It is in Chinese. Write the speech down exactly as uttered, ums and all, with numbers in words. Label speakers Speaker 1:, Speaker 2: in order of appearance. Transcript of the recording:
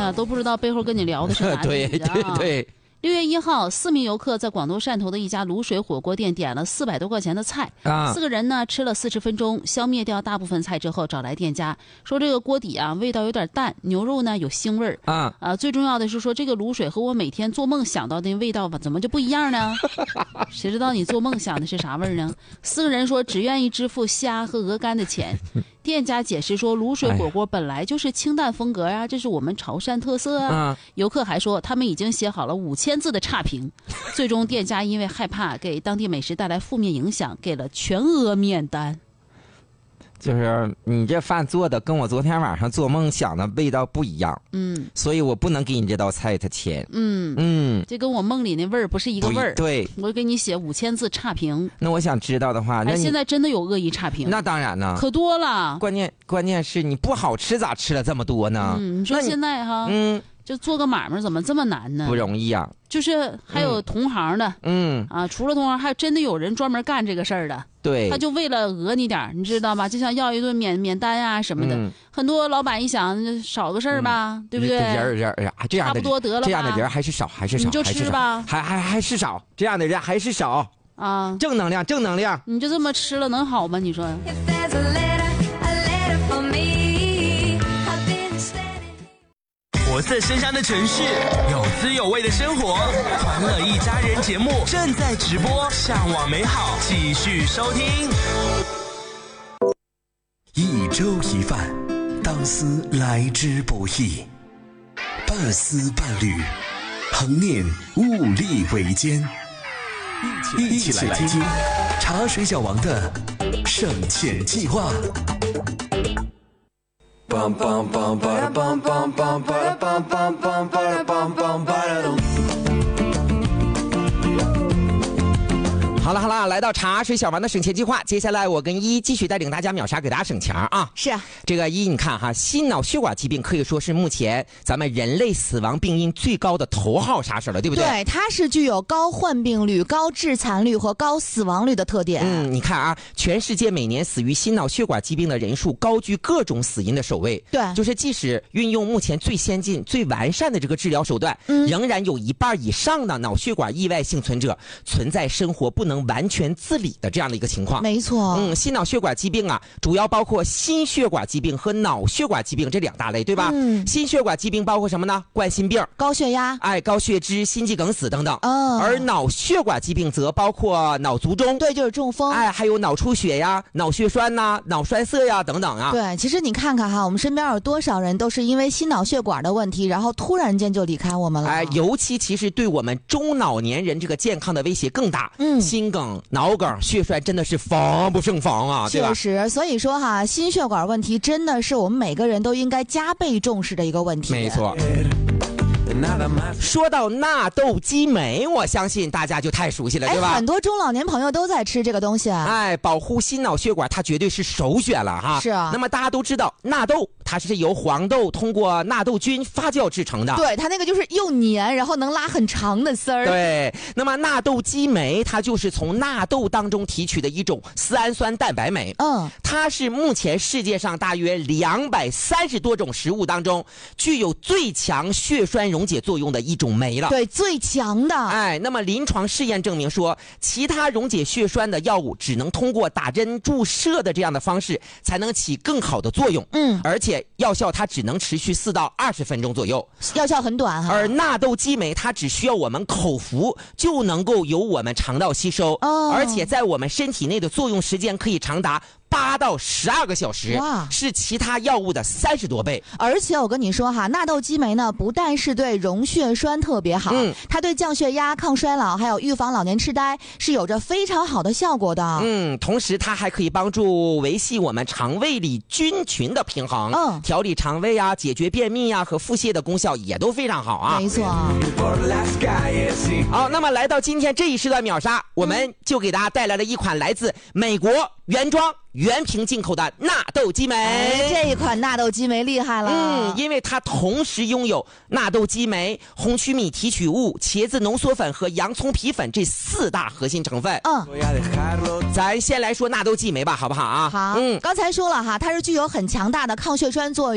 Speaker 1: 呀，都不知道背后跟你聊的是哪
Speaker 2: 对对对。
Speaker 1: 六月一号，四名游客在广东汕头的一家卤水火锅店点了四百多块钱的菜，啊、四个人呢吃了四十分钟，消灭掉大部分菜之后，找来店家说这个锅底啊味道有点淡，牛肉呢有腥味儿啊啊，最重要的是说这个卤水和我每天做梦想到的味道吧，怎么就不一样呢？谁知道你做梦想的是啥味儿呢？四个人说只愿意支付虾和鹅肝的钱。店家解释说，卤水火锅本来就是清淡风格呀、啊，这是我们潮汕特色啊。游客还说，他们已经写好了五千字的差评。最终，店家因为害怕给当地美食带来负面影响，给了全额免单。
Speaker 2: 就是你这饭做的跟我昨天晚上做梦想的味道不一样，嗯，所以我不能给你这道菜的钱，嗯嗯，
Speaker 1: 这跟我梦里那味儿不是一个味儿。
Speaker 2: 对，
Speaker 1: 我给你写五千字差评。
Speaker 2: 那我想知道的话，那
Speaker 1: 哎，现在真的有恶意差评？
Speaker 2: 那当然呢，
Speaker 1: 可多了。
Speaker 2: 关键关键是你不好吃，咋吃了这么多呢？
Speaker 1: 嗯，你说现在哈，嗯。就做个买卖怎么这么难呢？
Speaker 2: 不容易啊！
Speaker 1: 就是还有同行的，嗯啊，除了同行，还真的有人专门干这个事儿的。
Speaker 2: 对，
Speaker 1: 他就为了讹你点，你知道吗？就像要一顿免免单啊什么的。嗯、很多老板一想，少个事儿吧，嗯、对不对？
Speaker 2: 人人啊，这样的
Speaker 1: 差不多得了吧，
Speaker 2: 这样的人还是少，还是少，
Speaker 1: 你就吃吧，
Speaker 2: 还还还是少，这样的人还是少啊！正能量，正能量，
Speaker 1: 你就这么吃了能好吗？你说？
Speaker 3: 活色生香的城市，有滋有味的生活，欢乐一家人节目正在直播，向往美好，继续收听。
Speaker 4: 一粥一饭，当思来之不易；半丝半缕，恒念物力维艰。一起来听茶水小王的省钱计划。Bum bum bum ba bum bum bum ba bum bum bum ba bum bum ba。
Speaker 2: 好了好了，来到茶水小王的省钱计划，接下来我跟一继续带领大家秒杀，给大家省钱啊！
Speaker 5: 是啊，
Speaker 2: 这个一你看哈，心脑血管疾病可以说是目前咱们人类死亡病因最高的头号杀手了，对不对？
Speaker 5: 对，它是具有高患病率、高致残率和高死亡率的特点。
Speaker 2: 嗯，你看啊，全世界每年死于心脑血管疾病的人数高居各种死因的首位。
Speaker 5: 对，
Speaker 2: 就是即使运用目前最先进、最完善的这个治疗手段，嗯、仍然有一半以上的脑血管意外幸存者存在生活不能完全自理的这样的一个情况。
Speaker 5: 没错，
Speaker 2: 嗯，心脑血管疾病啊，主要包括心血管疾病和脑血管疾病这两大类，对吧？嗯，心血管疾病包括什么呢？冠心病、
Speaker 5: 高血压、
Speaker 2: 哎、高血脂、心肌梗死等等。
Speaker 5: 嗯，
Speaker 2: 而脑血管疾病则包括脑卒中，
Speaker 5: 对，就是中风，
Speaker 2: 哎，还有脑出血呀、脑血栓呐、脑栓塞呀等等啊。
Speaker 5: 对，其实你看看哈，我们身边有多少人都是因为心脑血管的问题，然后突然间就离开我们了。
Speaker 2: 哎，尤其其实对我们中老年人这个健康的威胁更大。嗯，心梗、脑梗、血栓真的是防不胜防啊，对吧？
Speaker 5: 确实，所以说哈，心血管问题真的是我们每个人都应该加倍重视的一个问题。
Speaker 2: 没错。说到纳豆激酶，我相信大家就太熟悉了，对吧？
Speaker 5: 哎，很多中老年朋友都在吃这个东西啊。
Speaker 2: 哎，保护心脑血管，它绝对是首选了哈。
Speaker 5: 是啊。
Speaker 2: 那么大家都知道，纳豆它是由黄豆通过纳豆菌发酵制成的。
Speaker 5: 对，它那个就是又黏，然后能拉很长的丝儿。
Speaker 2: 对。那么纳豆激酶，它就是从纳豆当中提取的一种丝氨酸蛋白酶。嗯。它是目前世界上大约两百三十多种食物当中具有最强血栓溶解作用的一种酶了。
Speaker 5: 对，最强的。
Speaker 2: 哎，那么临床试验证明说，其他溶解血栓的药物只能通过打针注射的这样的方式才能起更好的作用。嗯，而且药效它只能持续四到二十分钟左右，
Speaker 5: 药效很短哈。
Speaker 2: 而纳豆激酶它只需要我们口服就能够由我们肠道吸收，哦，而且在我们身体内的作用时间可以长达八到十二个小时，哇，是其他药物的三十多倍。
Speaker 5: 而且我跟你说哈，纳豆激酶呢，不但是对溶血栓特别好，嗯，它对降血压、抗衰老，还有预防老年痴呆是有着非常好的效果的。
Speaker 2: 嗯，同时它还可以帮助维系我们肠胃里菌群的平衡，嗯，调理肠胃啊，解决便秘啊和腹泻的功效也都非常好啊。
Speaker 5: 没错。
Speaker 2: 好，那么来到今天这一时段秒杀，我们就给大家带来了一款来自美国原装原瓶进口的纳豆激酶。
Speaker 5: 哎，这一款纳豆激酶厉害了。
Speaker 2: 嗯，因为它同时拥有纳豆激酶、红曲米提取物、茄子浓缩粉和洋葱皮粉这四大核心成分。嗯，咱先来说纳豆激酶吧，好不好啊？
Speaker 5: 好。嗯，刚才说了哈，它是具有很强大的抗血栓作用。